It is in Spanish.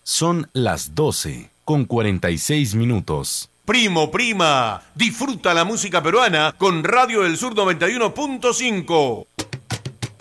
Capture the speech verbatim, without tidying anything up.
Son las doce con cuarenta y seis minutos. Primo, prima, disfruta la música peruana con Radio del Sur noventa y uno punto cinco.